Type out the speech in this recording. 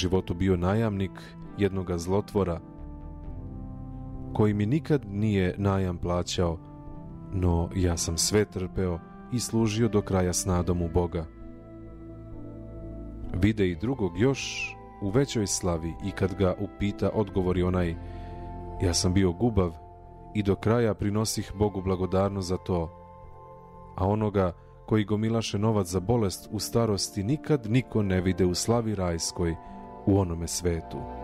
životu bio najamnik jednoga zlotvora koji mi nikad nije najam plaćao, no ja sam sve trpeo i služio do kraja s nadom u Boga. Vide i drugog još u većoj slavi i kad ga upita, odgovori onaj: ja sam bio gubav i do kraja prinosih Bogu blagodarnost za to, a onoga koji gomilaše novac za bolest u starosti nikad niko ne vide u slavi rajskoj u onome svetu.